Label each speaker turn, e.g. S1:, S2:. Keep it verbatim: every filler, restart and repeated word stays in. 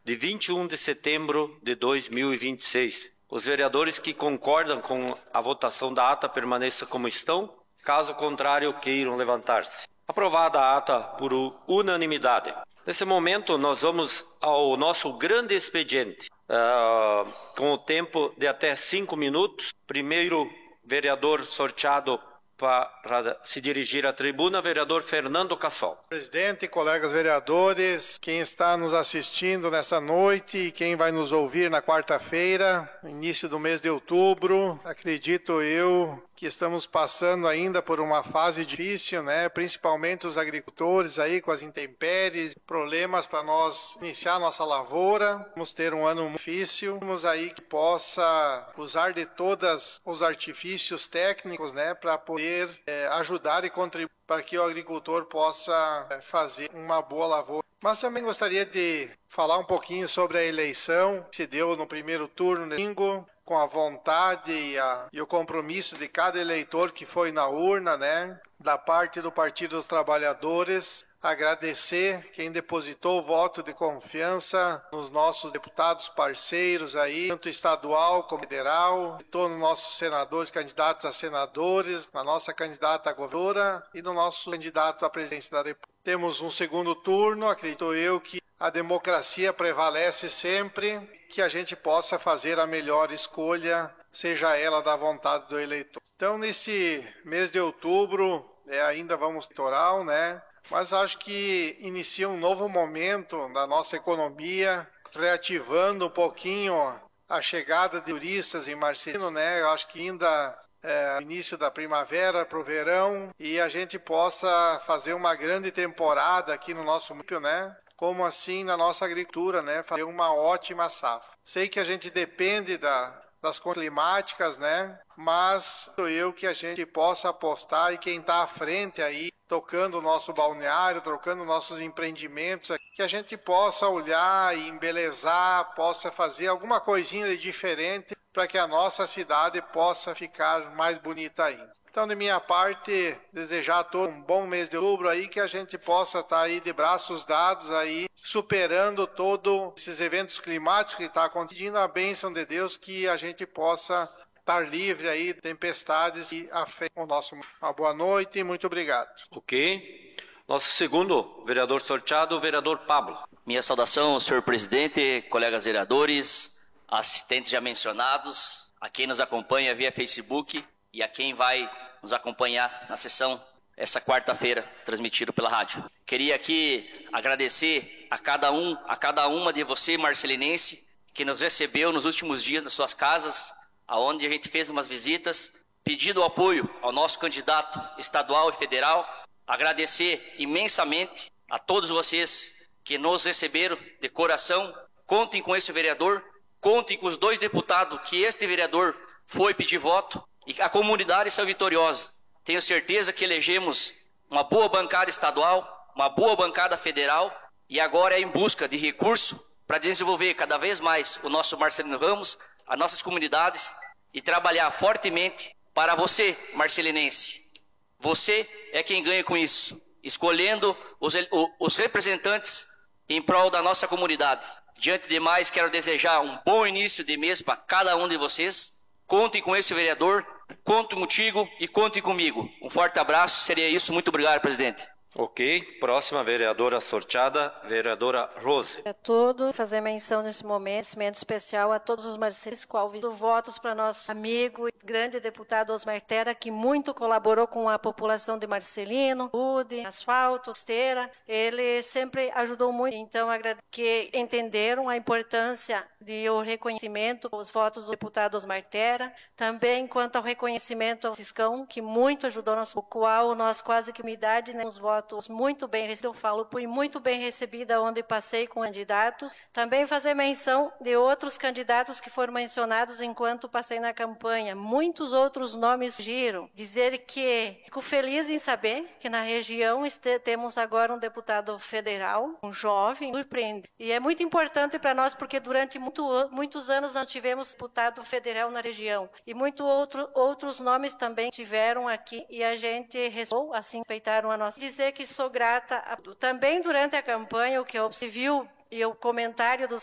S1: de vinte e um de setembro de dois mil e vinte e seis. Os vereadores que concordam com a votação da ata permaneçam como estão. Caso contrário, queiram levantar-se. Aprovada a ata por unanimidade. Nesse momento, nós vamos ao nosso grande expediente, uh, com o tempo de até cinco minutos. Primeiro vereador sorteado para se dirigir à tribuna, vereador Fernando Cassol.
S2: Presidente, colegas vereadores, quem está nos assistindo nessa noite e quem vai nos ouvir na quarta-feira, início do mês de outubro, acredito eu que estamos passando ainda por uma fase difícil, né? Principalmente os agricultores aí com as intempéries, problemas para nós iniciar nossa lavoura. Vamos ter um ano difícil. Vamos aí que possa usar de todos os artifícios técnicos, né? Para poder é, ajudar e contribuir para que o agricultor possa é, fazer uma boa lavoura. Mas também gostaria de falar um pouquinho sobre a eleição que se deu no primeiro turno, domingo, com a vontade e, a, e o compromisso de cada eleitor que foi na urna, né? Da parte do Partido dos Trabalhadores, agradecer quem depositou o voto de confiança nos nossos deputados parceiros aí, tanto estadual como federal, todos os nossos senadores, candidatos a senadores, na nossa candidata a governadora e no nosso candidato a presidente da República. Temos um segundo turno, acredito eu que a democracia prevalece sempre, que a gente possa fazer a melhor escolha, seja ela da vontade do eleitor. Então, nesse mês de outubro, é, ainda vamos eleitoral, né? Mas acho que inicia um novo momento da nossa economia, reativando um pouquinho a chegada de turistas em Marcelino, né? Eu acho que ainda é o início da primavera para o verão e a gente possa fazer uma grande temporada aqui no nosso município, né? Como assim na nossa agricultura, né? Fazer uma ótima safra. Sei que a gente depende da, das condições climáticas, né? Mas eu que a gente possa apostar e quem está à frente aí, tocando o nosso balneário, trocando nossos empreendimentos, que a gente possa olhar e embelezar, possa fazer alguma coisinha de diferente para que a nossa cidade possa ficar mais bonita ainda. Então, de minha parte, desejar a todos um bom mês de outubro aí, que a gente possa estar aí de braços dados aí, superando todos esses eventos climáticos que estão acontecendo, a bênção de Deus, que a gente possa estar livre aí de tempestades e afetar o nosso. Uma boa noite e muito obrigado.
S1: Ok. Nosso segundo vereador sorteado, o vereador Pablo.
S3: Minha saudação, senhor presidente, colegas vereadores, assistentes já mencionados, a quem nos acompanha via Facebook e a quem vai nos acompanhar na sessão essa quarta-feira, transmitido pela rádio. Queria aqui agradecer a cada um, a cada uma de você, marcelinense, que nos recebeu nos últimos dias nas suas casas, aonde a gente fez umas visitas, pedindo apoio ao nosso candidato estadual e federal. Agradecer imensamente a todos vocês que nos receberam de coração. Contem com esse vereador, contem com os dois deputados que este vereador foi pedir voto, e a comunidade saiu vitoriosa. Tenho certeza que elegemos uma boa bancada estadual, uma boa bancada federal, e agora é em busca de recurso para desenvolver cada vez mais o nosso Marcelino Ramos, as nossas comunidades, e trabalhar fortemente para você, marcelinense. Você é quem ganha com isso, escolhendo os, os representantes em prol da nossa comunidade. Diante de mais, quero desejar um bom início de mês para cada um de vocês. Contem com esse vereador, contem contigo e contem comigo. Um forte abraço, seria isso. Muito obrigado, presidente.
S1: Ok. Próxima vereadora sorteada, vereadora Rose.
S4: A todos, fazer menção nesse momento, momento especial a todos os marcelistas, convido votos para nosso amigo e grande deputado Osmar Terra, que muito colaborou com a população de Marcelino, saúde, asfalto, esteira. Ele sempre ajudou muito, então que entenderam a importância de o reconhecimento os votos do deputado Osmar Terra. Também quanto ao reconhecimento ao Ciscão, que muito ajudou, nosso, o qual nós quase que unidade, né, os votos muito bem recebidos, eu falo, fui muito bem recebida onde passei com candidatos. Também fazer menção de outros candidatos que foram mencionados enquanto passei na campanha. Muitos outros nomes giram. Dizer que fico feliz em saber que na região este, temos agora um deputado federal, um jovem, surpreende. E é muito importante para nós porque durante muito, muitos anos não tivemos deputado federal na região. E muitos outro, outros nomes também tiveram aqui e a gente respeitou, assim respeitaram a nossa. Dizer que sou grata a, também durante a campanha, o que se viu e o comentário dos